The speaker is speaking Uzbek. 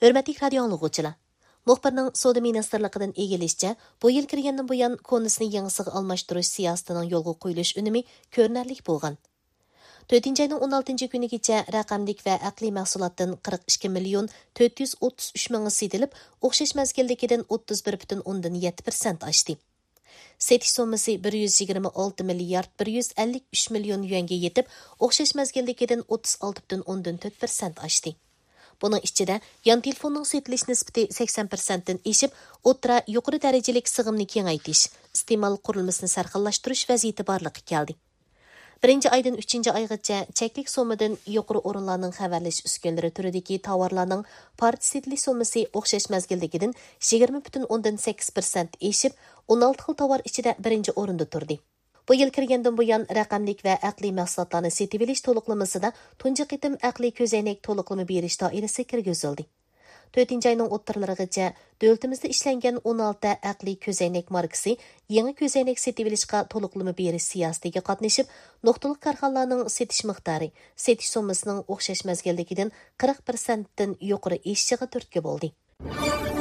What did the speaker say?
Hörmətli radio anlıqçılar. Muxbirning Soda Ministerligidan egilishicha, bu yil kirgandan buyon konusini yangisiga almashtirish siyosatining yo'lga qo'yilish unumi ko'rinarli bo'lgan. 4-ayning 16 kunigacha raqamlik va aqliy mahsulotdan 42 million 433 ming setilib, o'xshash mazgildagidan 31,7% oshdi. Setish sommasi 126 milliard 153 million yuanga yetib, o'xshash mazgildagidan 36,4% oshdi. Bunun içinde yan telefonun setilish nisbati 80%'dan eşib, o'tira yuqori darajalik sig'imni kengaytish, iste'mol qurilmasini sarxillashtirish vaziyati borligi keldi. 1-aydan 3-oygacha cheklik sommadan yuqori o'rinlarning xabarlash uskunalari turidagi tovarlarning part setilish sommasi o'xshash mazgildagidan 20,8% eşib, 16 xil tovar ichida birinchi o'rinda turdi. Bu yil kirgandan buyon raqamlik va aqliy mahsulotlarni setib olish to'liqlamasida tunji qitim aqliy ko'zoynak to'liqlama berish doirasi kirgizildi. 4-ayning o'ttirlarigacha davlatimizda ishlangan 16 aqliy ko'zoynak markasi yangi ko'zoynak setib olishga to'liqlama berish siyosatiga qatnashib, nuqtalik korxonalarning setish miqdori setish sommasining o'xshash mazgildagidan 40%dan yuqori eshishiga turtki bo'ldi.